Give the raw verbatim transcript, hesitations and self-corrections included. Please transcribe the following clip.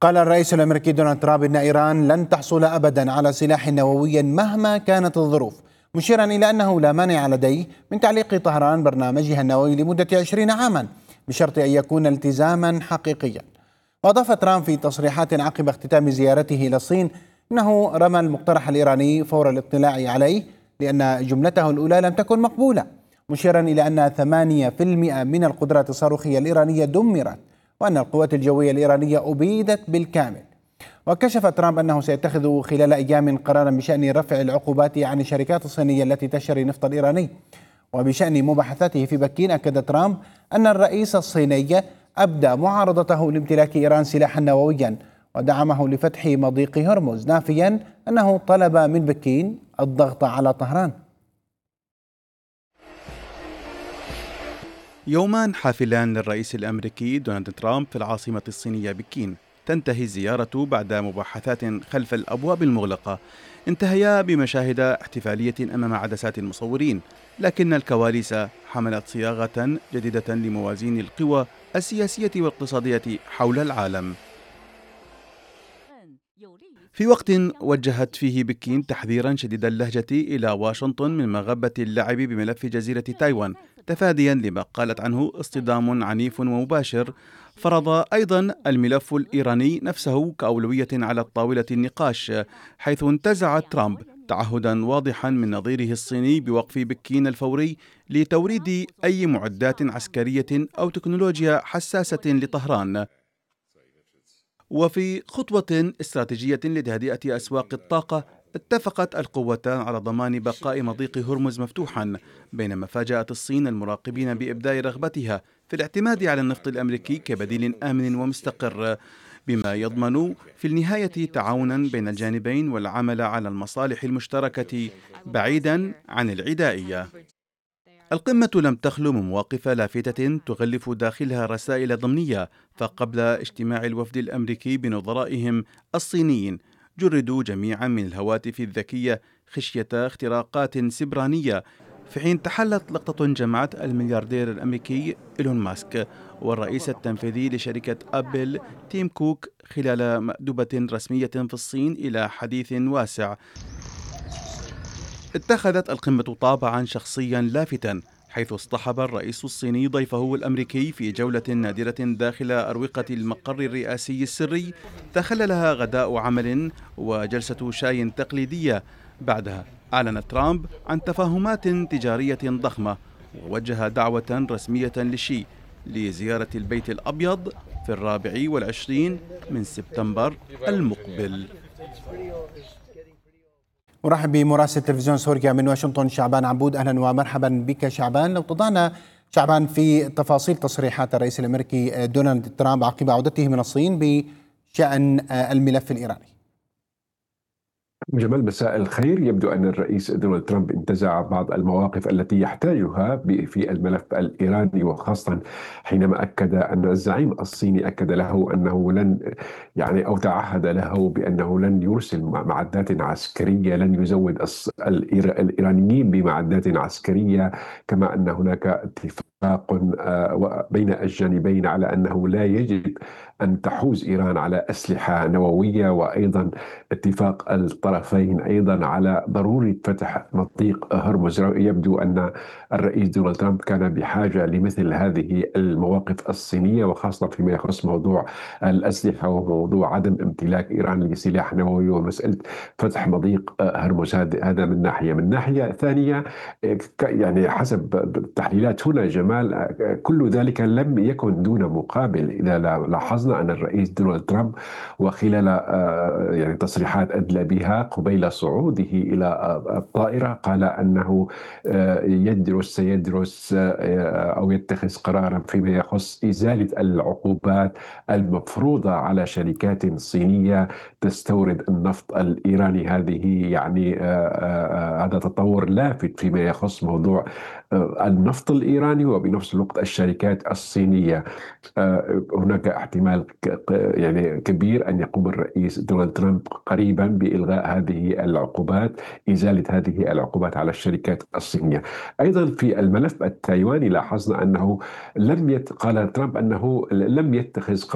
قال الرئيس الأمريكي دونالد ترامب إن إيران لن تحصل أبدا على سلاح نووي مهما كانت الظروف، مشيرا إلى أنه لا مانع لديه من تعليق طهران برنامجها النووي لمدة عشرين عاما بشرط أن يكون التزاما حقيقيا. وأضاف ترامب في تصريحات عقب اختتام زيارته إلى الصين أنه رمى المقترح الإيراني فور الاطلاع عليه لأن جملته الأولى لم تكن مقبولة، مشيرا إلى أن ثمانية بالمئة من القدرات الصاروخية الإيرانية دمرت وأن القوات الجوية الإيرانية أبيدت بالكامل. وكشف ترامب أنه سيتخذ خلال أيام قرارا بشأن رفع العقوبات عن الشركات الصينية التي تشتري النفط الإيراني. وبشأن مباحثاته في بكين أكد ترامب أن الرئيس الصيني أبدى معارضته لامتلاك إيران سلاحا نوويا ودعمه لفتح مضيق هرمز، نافيا أنه طلب من بكين الضغط على طهران. يومان حافلان للرئيس الأمريكي دونالد ترامب في العاصمة الصينية بكين، تنتهي الزيارة بعد مباحثات خلف الأبواب المغلقة انتهيا بمشاهد احتفالية أمام عدسات المصورين، لكن الكواليس حملت صياغة جديدة لموازين القوى السياسية والاقتصادية حول العالم. في وقت وجهت فيه بكين تحذيرا شديد اللهجة إلى واشنطن من مغبة اللعب بملف جزيرة تايوان تفاديا لما قالت عنه اصطدام عنيف ومباشر، فرض أيضا الملف الإيراني نفسه كأولوية على طاولة النقاش، حيث انتزع ترامب تعهدا واضحا من نظيره الصيني بوقف بكين الفوري لتوريد أي معدات عسكرية أو تكنولوجيا حساسة لطهران. وفي خطوة استراتيجية لتهدئة أسواق الطاقة، اتفقت القوتان على ضمان بقاء مضيق هرمز مفتوحا، بينما فاجأت الصين المراقبين بإبداء رغبتها في الاعتماد على النفط الأمريكي كبديل آمن ومستقر، بما يضمن في النهاية تعاونا بين الجانبين والعمل على المصالح المشتركة بعيدا عن العدائية. القمة لم تخلو من مواقف لافتة تغلف داخلها رسائل ضمنية، فقبل اجتماع الوفد الأمريكي بنظرائهم الصينيين جردوا جميعا من الهواتف الذكية خشية اختراقات سبرانية، في حين تحلت لقطة جمعت الملياردير الأمريكي إيلون ماسك والرئيس التنفيذي لشركة أبل تيم كوك خلال مأدبة رسمية في الصين إلى حديث واسع. اتخذت القمة طابعا شخصيا لافتا، حيث اصطحب الرئيس الصيني ضيفه الأمريكي في جولة نادرة داخل أروقة المقر الرئاسي السري تخللها غداء عمل وجلسة شاي تقليدية. بعدها أعلن ترامب عن تفاهمات تجارية ضخمة ووجه دعوة رسمية لشي لزيارة البيت الأبيض في الرابع والعشرين من سبتمبر المقبل. أرحب بمراسل تلفزيون سوريا من واشنطن شعبان عبود. أهلا ومرحبا بك شعبان. لو تضعنا شعبان في تفاصيل تصريحات الرئيس الأمريكي دونالد ترامب عقب عودته من الصين بشأن الملف الإيراني. جمال، مساء الخير. يبدو أن الرئيس دونالد ترامب انتزع بعض المواقف التي يحتاجها في الملف الإيراني، وخاصة حينما أكد أن الزعيم الصيني أكد له أنه لن يعني أو تعهد له بأنه لن يرسل معدات عسكرية، لن يزود الإيرانيين بمعدات عسكرية، كما أن هناك اتفاق بين الجانبين على أنه لا يجب أن تحوز إيران على أسلحة نووية، وأيضا اتفاق الطرفين أيضا على ضرورة فتح مضيق هرمز. يبدو أن الرئيس دونالد ترامب كان بحاجة لمثل هذه المواقف الصينية، وخاصة فيما يخص موضوع الأسلحة وموضوع عدم امتلاك إيران لسلاح نووي ومسألة فتح مضيق هرمز. هذا من ناحية. من ناحية ثانية، يعني حسب التحليلات هنا جمال، كل ذلك لم يكن دون مقابل. إذا لاحظنا أن الرئيس دونالد ترامب وخلال يعني تصريحات أدلى بها قبيل صعوده إلى الطائرة قال أنه يدرس سيدرس أو يتخذ قرارا فيما يخص إزالة العقوبات المفروضة على شركات صينية تستورد النفط الإيراني. هذه يعني هذا تطور لافت فيما يخص موضوع النفط الإيراني وبنفس الوقت الشركات الصينية. هناك احتمال يعني كبير أن يقوم الرئيس دونالد ترامب قريبا بإلغاء هذه العقوبات، إزالة هذه العقوبات على الشركات الصينية. أيضا في الملف التايواني لاحظنا أنه لم يت... قال ترامب أنه لم يتخذ